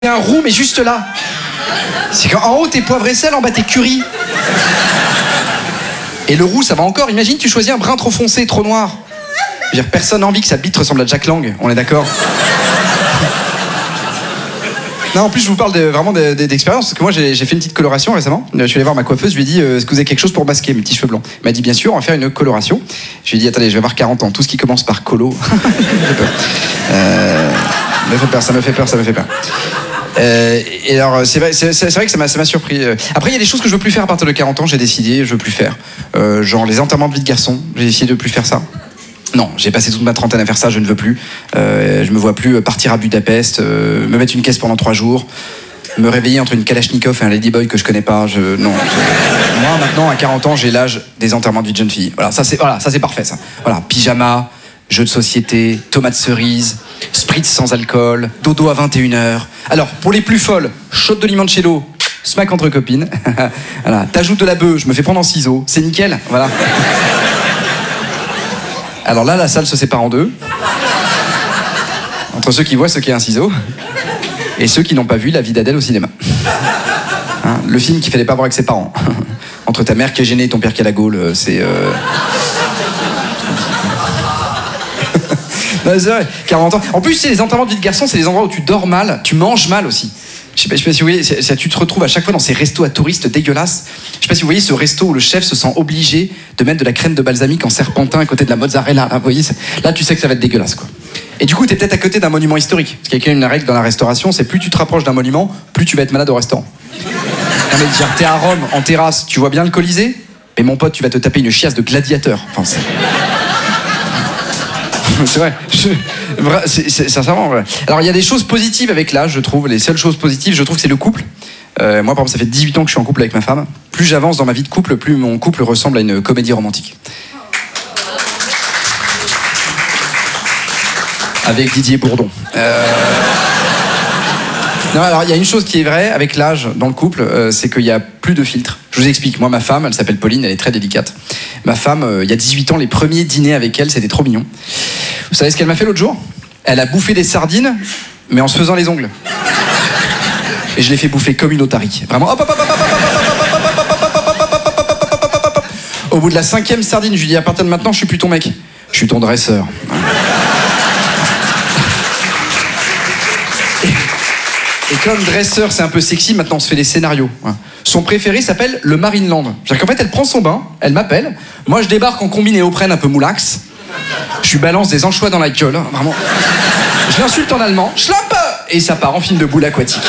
Il y a un roux, mais juste là. C'est qu'en haut, t'es poivre et sel, en bas, t'es curry. Et le roux, ça va encore. Imagine, tu choisis un brun trop foncé, trop noir. Je veux dire, personne n'a envie que sa bite ressemble à Jack Lang, on est d'accord? Non, en plus, je vous parle vraiment d'expérience, parce que moi, j'ai fait une petite coloration récemment. Je suis allé voir ma coiffeuse, je lui ai dit, est-ce que vous avez quelque chose pour masquer mes petits cheveux blancs? Elle m'a dit, bien sûr, on va faire une coloration. Je lui ai dit, attendez, je vais avoir 40 ans, tout ce qui commence par colo. Ça me fait peur. Et alors, c'est vrai que ça m'a surpris. Après, il y a des choses que je veux plus faire à partir de 40 ans, j'ai décidé, je veux plus faire. Genre les enterrements de vie de garçon, j'ai décidé de plus faire ça. Non, j'ai passé toute ma trentaine à faire ça, je ne veux plus. Je me vois plus partir à Budapest, me mettre une caisse pendant 3 jours, me réveiller entre une Kalachnikov et un Ladyboy que je connais pas. Moi, maintenant, à 40 ans, j'ai l'âge des enterrements de vie de jeune fille. Voilà, ça c'est parfait, ça. Voilà, pyjama, jeux de société, tomates cerises, spritz sans alcool, dodo à 21h. Alors, pour les plus folles, shot de limoncello, smack entre copines. Voilà, t'ajoutes de la bœuf, je me fais prendre en ciseaux, c'est nickel, voilà. Alors là, la salle se sépare en deux. Entre ceux qui voient ce qu'est un ciseau et ceux qui n'ont pas vu La vie d'Adèle au cinéma. Hein, le film qu'il fallait pas voir avec ses parents. Entre ta mère qui est gênée et ton père qui a la gaule, c'est... Non, c'est vrai, 40 ans. En plus, c'est les enterrements de vie de garçon, c'est les endroits où tu dors mal, tu manges mal aussi. Je sais pas si vous voyez, tu te retrouves à chaque fois dans ces restos à touristes dégueulasses. Je sais pas si vous voyez ce resto où le chef se sent obligé de mettre de la crème de balsamique en serpentin à côté de la mozzarella. Là, vous voyez, là tu sais que ça va être dégueulasse, quoi. Et du coup, t'es peut-être à côté d'un monument historique. Parce qu'il y a quand même une règle dans la restauration, c'est plus tu te rapproches d'un monument, plus tu vas être malade au restaurant. Non mais genre, t'es à Rome, en terrasse, tu vois bien le Colisée, mais mon pote, tu vas te taper une chiasse de gladiateur. Enfin, c'est vrai, c'est sincèrement vrai. Alors il y a des choses positives avec l'âge, je trouve. Les seules choses positives, je trouve que c'est le couple. Moi par exemple, ça fait 18 ans que je suis en couple avec ma femme. Plus j'avance dans ma vie de couple, plus mon couple ressemble à une comédie romantique. Avec Didier Bourdon. Non, alors il y a une chose qui est vraie avec l'âge dans le couple, c'est qu'il y a plus de filtres. Je vous explique, moi ma femme, elle s'appelle Pauline, elle est très délicate. Ma femme, il y a 18 ans, les premiers dîners avec elle, c'était trop mignon. Vous savez ce qu'elle m'a fait l'autre jour? Elle a bouffé des sardines, mais en se faisant les ongles. Et je l'ai fait bouffer comme une otarie. Vraiment, hop, hop, hop, hop, hop, hop. Au bout de la 5e sardine, je lui dis, à partir de maintenant, je suis plus ton mec. Je suis ton dresseur. Et comme dresseur, c'est un peu sexy, maintenant on se fait des scénarios. Son préféré s'appelle le Marineland. C'est-à-dire qu'en fait, elle prend son bain, elle m'appelle, moi je débarque en combiné et Oprène un peu moulax, je lui balance des anchois dans la gueule, vraiment. Je l'insulte en allemand, schlampe, et ça part en film de boule aquatique.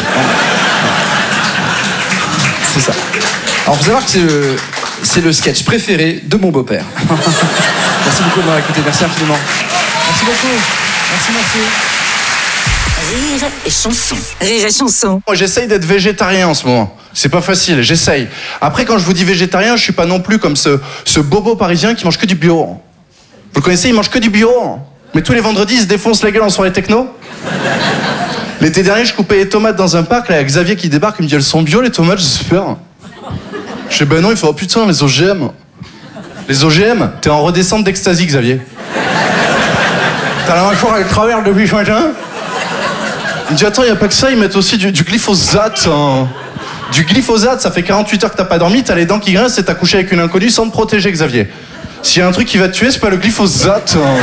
C'est ça. Alors faut savoir que c'est le sketch préféré de mon beau-père. Merci beaucoup de m'avoir écouté, merci infiniment. Merci beaucoup. Merci. Rire et chanson. Rire et chanson. Moi, j'essaye d'être végétarien en ce moment. C'est pas facile, j'essaye. Après, quand je vous dis végétarien, je suis pas non plus comme ce bobo parisien qui mange que du bio. Vous le connaissez, il mange que du bio. Mais tous les vendredis, il se défonce la gueule en soirée techno. L'été dernier, je coupais les tomates dans un parc, là, avec Xavier qui débarque, il me dit, elles sont bio, les tomates, j'espère. Je fais, ben non, il fait, oh putain, les OGM. Les OGM, t'es en redescente d'extasie, Xavier. T'as la mâchoire avec travers depuis ce matin. Il me dit, attends, il n'y a pas que ça, ils mettent aussi du glyphosate. Hein. Du glyphosate, ça fait 48 heures que t'as pas dormi, t'as les dents qui grincent et t'as couché avec une inconnue sans te protéger, Xavier. S'il y a un truc qui va te tuer, c'est pas le glyphosate. Hein.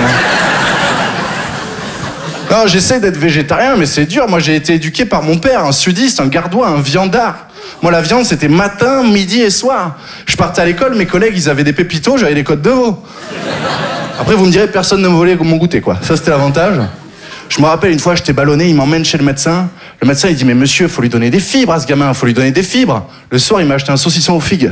Non, j'essaie d'être végétarien, mais c'est dur. Moi, j'ai été éduqué par mon père, un sudiste, un gardois, un viandard. Moi, la viande, c'était matin, midi et soir. Je partais à l'école, mes collègues, ils avaient des pépitos, j'avais des côtes de veau. Après, vous me direz, personne ne me volait mon goûter, quoi. Ça, c'était l'avantage. Je me rappelle une fois, j'étais ballonné, il m'emmène chez le médecin. Le médecin, il dit, mais monsieur, faut lui donner des fibres à ce gamin, faut lui donner des fibres. Le soir, il m'a acheté un saucisson aux figues.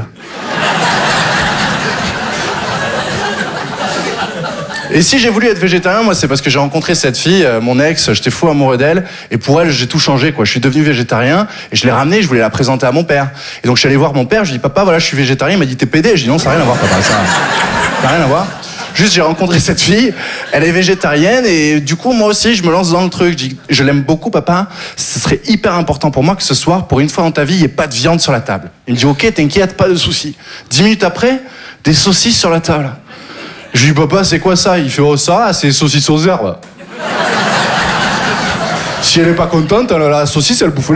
Et si j'ai voulu être végétarien, moi, c'est parce que j'ai rencontré cette fille, mon ex, j'étais fou amoureux d'elle, et pour elle, j'ai tout changé, quoi. Je suis devenu végétarien, et je l'ai ramenée, je voulais la présenter à mon père. Et donc, je suis allé voir mon père, je lui ai dit, papa, voilà, je suis végétarien. Il m'a dit, t'es pédé. Je lui ai dit, non, ça n'a rien à voir, papa, ça n'a rien à voir. Juste, j'ai rencontré cette fille, elle est végétarienne, et du coup, moi aussi, je me lance dans le truc. Je dis, je l'aime beaucoup, papa, ce serait hyper important pour moi que ce soir, pour une fois dans ta vie, il n'y ait pas de viande sur la table. Il me dit, ok, t'inquiète, pas de soucis. 10 minutes après, des saucisses sur la table. Je lui dis, papa, c'est quoi ça? Il fait, oh, ça, c'est saucisses aux herbes. Si elle est pas contente, la saucisse, elle bouffe